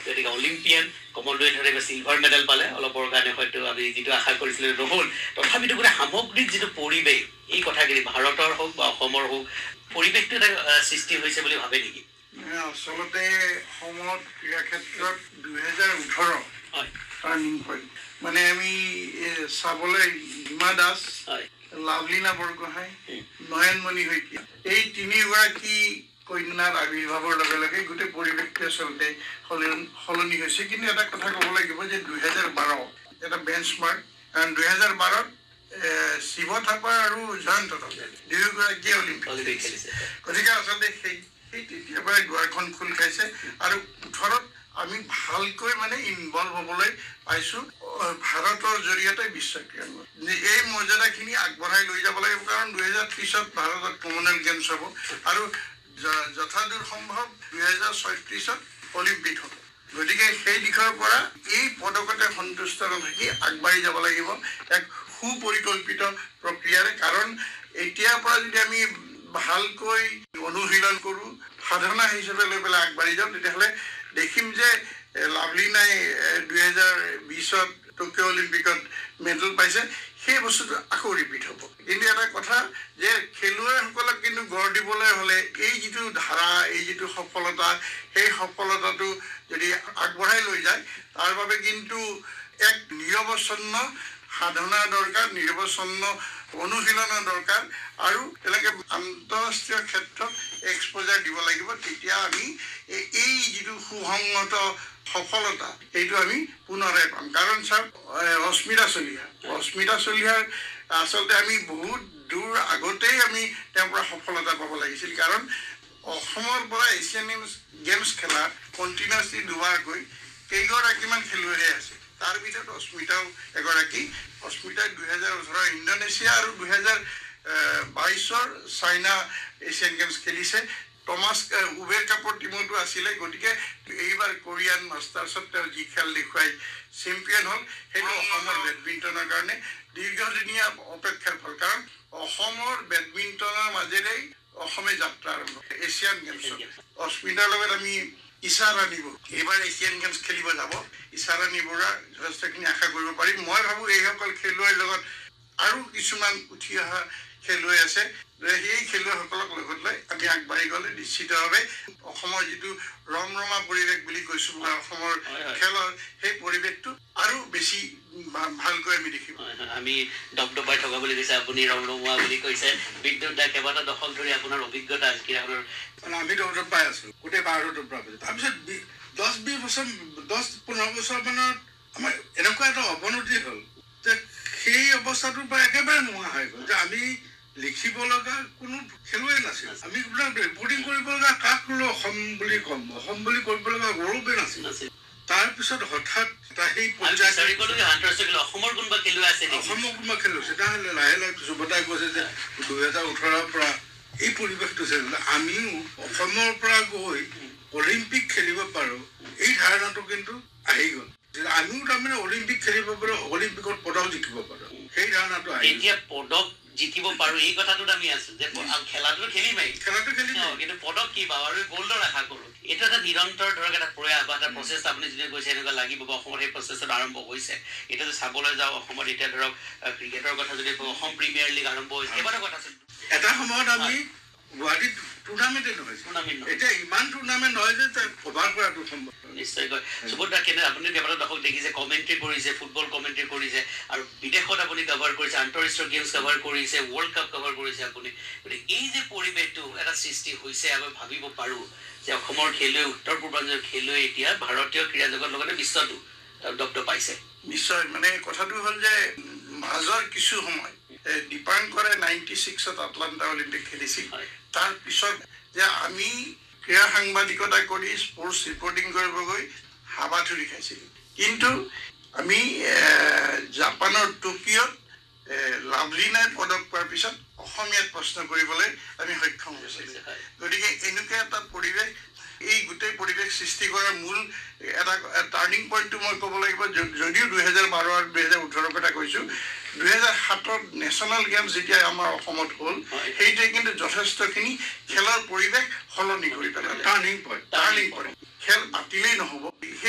গতিকে Olympian কমনৱেলথৰে silver medal পালে অলপৰ কাৰণে হয়তো আমি যিটো আশা কৰিছিলোঁ নহ'ল তথাপিতো গোটেই সামগ্ৰিক যিটো পৰিৱেশ এই কথাখিনি ভাৰতৰ হওক বা অসমৰ হওক পৰিৱেশটো এটা সৃষ্টি হৈছে বুলি ভাবে নেকি আচলতে অসমত ক্ৰীড়া ক্ষেত্ৰত 2018 টাৰ্ণিং পইণ্ট মানে আমি চাবলৈ হিমা দাস লাভলীনা বৰগোহাঁই নয়নমণি শইকীয়া এই তিনিগৰাকী কন্যাৰ আবিৰ্ভাৱৰ লগে লগে গোটেই পৰিৱেশটো আচলতে সলনি হৈছে কিন্তু এটা কথা ক'ব লাগিব যে 2012 এটা বেঞ্চমাৰ্ক কাৰণ 2012ত শিৱ থাপা আৰু জয়ন্ত থাপা দুয়োগৰাকীয়ে অলিম্পিক খেলিছে গতিকে আচলতে সেই তেতিয়াৰ পৰাই দুৱাৰখন খোল খাইছে আৰু 18ত আমি ভালকৈ মানে ইনভলভ হ'বলৈ পাইছোঁ ভাৰতৰ জৰিয়তে বিশ্ব ক্ৰীড়াঙ্গন এই মৰ্যাদাখিনি আগবঢ়াই লৈ যাব লাগিব কাৰণ 2030ত ভাৰতত কমনৱেলথ গেমছ হ'ব আৰু যথাদূৰ সম্ভৱ 2036ত অলিম্পিক হ'ব গতিকে সেই দিশৰ পৰা এই পদকতে সন্তুষ্ট নাথাকি আগবাঢ়ি যাব লাগিব এক সুপৰিকল্পিত প্ৰক্ৰিয়াৰে কাৰণ এতিয়াৰ পৰা যদি আমি ভালকৈ অনুশীলন কৰোঁ সাধনা হিচাপে লৈ পেলাই আগবাঢ়ি যাওঁ তেতিয়াহ'লে দেখিম যে লাভলীনাই 2020ত টকিঅ' অলিম্পিকত মেডেল পাইছে সেই বস্তুটো আকৌ ৰিপিট হ'ব কিন্তু এটা কথা যে খেলুৱৈসকলক কিন্তু গঢ় দিবলৈ হ'লে এই যিটো ধাৰা এই যিটো সফলতা সেই সফলতাটো যদি আগবঢ়াই লৈ যায় তাৰ বাবে কিন্তু এক নিৰৱচ্ছন্ন সাধনাৰ দৰকাৰ নিৰৱচ্ছন্ন অনুশীলনৰ দৰকাৰ আৰু তেনেকৈ আন্তঃৰাষ্ট্ৰীয় ক্ষেত্ৰত এক্সপ'জাৰ দিব লাগিব তেতিয়া আমি এই যিটো সুসংগত সফলতা এইটো আমি পুনৰাই পাম কাৰণ চাওক ৰশ্মিতা চলিহাৰ আচলতে আমি বহুত দূৰ আগতেই আমি তেওঁৰ পৰা সফলতা পাব লাগিছিল কাৰণ অসমৰ পৰা এছিয়ান গেমছ খেলা কণ্টিনিউৱাছলি দুবাৰকৈ কেইগৰাকীমান খেলুৱৈহে আছে তাৰ ভিতৰত অস্মিতাও এগৰাকী অস্মিতাই 2018 ইণ্ডোনেছিয়া আৰু 2022 চাইনা এছিয়ান গেমছ খেলিছে টমাছ উবেৰ কাপৰ টিমতো আছিলে গতিকে এইবাৰ কোৰিয়ান মাষ্টাৰ্ছত তেওঁ যি খেল দেখুৱাই চেম্পিয়ন হ'ল সেইটো অসমৰ বেডমিণ্টনৰ কাৰণে দীৰ্ঘদিনীয়া অপেক্ষাৰ ফল কাৰণ অসমৰ বেডমিণ্টনৰ মাজেৰেই অসমে যাত্ৰা আৰম্ভ এছিয়ান গেমছত অস্মিতাৰ লগত আমি ঈশা ৰাণী এইবাৰ এছিয়ান গেমছ খেলিব যাব ঈশা ৰাণী বৰুৱা যথেষ্টখিনি আশা কৰিব পাৰিম মই ভাবোঁ এইসকল খেলুৱৈৰ লগত আৰু কিছুমান উঠি অহা খেলুৱৈ আছে সেই খেলুৱৈসকলক লগত লৈ আমি আগবাঢ়ি গ'লে নিশ্চিতভাৱে অসমৰ যিটো ৰমৰমা পৰিৱেশ বুলি কৈছোঁ বা অসমৰ খেলৰ সেই পৰিৱেশটো আৰু বেছি ভালকৈ আমি দেখিম আমি দপদপাই থকা বুলি কৈছে আপুনি ৰমৰমা বুলি কৈছে বিদ্যুৎ দা কেইবাটা দশক ধৰি আপোনাৰ অভিজ্ঞতা ক্ৰীড়াখনৰ আমি দপদপাই আছোঁ গোটেই ভাৰতত দপদপাই তাৰপিছত 10-15 বছৰ মানত আমাৰ এনেকুৱা এটা অৱনতি হ'ল যে সেই অৱস্থাটোৰ পৰা একেবাৰে নোহোৱা হৈ গ'ল যে আমি লিখিব লগা কোনো খেলুৱৈ নাছিল আমি ৰিপৰ্টিং কৰিব লগা কাক অসম বুলি ক'ম অসম বুলি কৰিব লগা গৌৰৱে নাছিল তাৰপিছত হঠাৎ সেই অসমৰ কোনোবা খেলুৱৈ আছে তেতিয়াহ'লে লাহে লাহে যুৱতাই কৈছে যে 2018ৰ পৰা এই পৰিৱেশটো আমিও অসমৰ পৰা গৈ অলিম্পিক খেলিব পাৰোঁ এই ধাৰণাটো কিন্তু আহি গ'ল আমিও তাৰমানে অলিম্পিক খেলিব পাৰোঁ অলিম্পিকত পদক জিকিব পাৰোঁ সেই ধাৰণাটো এতিয়া পদক জিকিব পাৰোঁ এই কথাটোত আমি আছোঁ যে খেলাটো খেলিমেই কিন্তু পদক কি পাওঁ আৰু গ'ল্ডৰ আশা কৰোঁ এইটো এটা নিৰন্তৰ ধৰক এটা প্ৰয়াস বা এটা প্ৰচেষ্টা আপুনি যদি কৈছে এনেকুৱা লাগিব বা অসমত সেই প্ৰচেষ্টাটো আৰম্ভ হৈছে এতিয়া যদি চাবলৈ যাওঁ অসমত এতিয়া ধৰক ক্ৰিকেটৰ কথা যদি অসম প্ৰিমিয়াৰ লীগ আৰম্ভ হৈছে কেইবাটা কথা আছিল এটা সময়ত আমি গুৱাহাটীত টুৰ্ণামেণ্টে নহয় এতিয়া ইমান টুৰ্ণামেণ্ট নহয় যে কভাৰ কৰাটো সম্ভৱ নিশ্চয়কৈ সুবোধ কেনে আপুনি কেইবাটা দশক দেখিছে কমেণ্ট্ৰি কৰিছে ফুটবল কমেণ্ট্ৰি কৰিছে আৰু বিদেশত আপুনি কভাৰ কৰিছে আন্তঃৰাষ্ট্ৰীয় গেমছ কভাৰ কৰিছে ৱৰ্ল্ড কাপ কভাৰ কৰিছে আপুনি গতিকে এই যে পৰিৱেশটো এটা সৃষ্টি হৈছে আমি ভাবিব পাৰোঁ যে অসমৰ খেলুৱৈ উত্তৰ পূৰ্বাঞ্চলৰ খেলুৱৈ এতিয়া ভাৰতীয় ক্ৰীড়া জগতৰ লগতে বিশ্বতো দপদপ পাইছে নিশ্চয় মানে কথাটো হ'ল যে মাজৰ কিছু সময় দীপাংকৰে 96ত আটলাণ্টা অলিম্পিক খেলিছিল তাৰ পিছত যে আমি ক্ৰীড়া সাংবাদিকতা কৰি স্পৰ্টছ ৰিপৰ্টিং কৰিব গৈ হাবাথুৰি খাইছিলোঁ কিন্তু আমি জাপানৰ টকিঅ'ত লাভলীনাই পদক পোৱাৰ পিছত অসমীয়াত প্ৰশ্ন কৰিবলৈ আমি সক্ষম হৈছিলোঁ গতিকে এনেকুৱা এটা পৰিৱেশ এই গোটেই পৰিৱেশ সৃষ্টি কৰাৰ মূল এটা টাৰ্ণিং পইণ্টটো মই ক'ব লাগিব যদিও 2012 আৰু 2018 কথা কৈছোঁ 2007ত নেশ্যনেল গেমছ যেতিয়া আমাৰ অসমত হ'ল সেইটোৱে কিন্তু যথেষ্টখিনি খেলৰ পৰিৱেশ সলনি কৰি পেলালে টাৰ্ণিং পইণ্ট খেল পাতিলেই নহ'ব